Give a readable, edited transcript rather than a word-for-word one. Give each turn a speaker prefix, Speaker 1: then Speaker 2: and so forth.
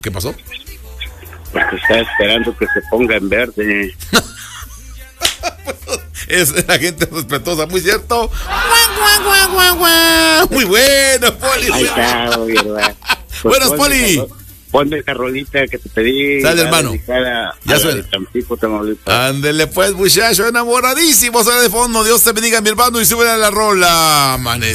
Speaker 1: ¿Qué pasó?
Speaker 2: Porque está esperando que se ponga en verde.
Speaker 1: Es la gente respetuosa, muy cierto. Muy bueno, Poli.
Speaker 2: Ahí está, oye, ¿verdad?
Speaker 1: Buenos, Poli.
Speaker 2: Ponme esa rolita que te pedí.
Speaker 1: Sale, hermano.
Speaker 2: Ya suena. Tampico, Tamaulipas.
Speaker 1: Ándele pues, muchacho, enamoradísimo. Sale de fondo. Dios te bendiga, mi hermano, y sube a la rola, mané.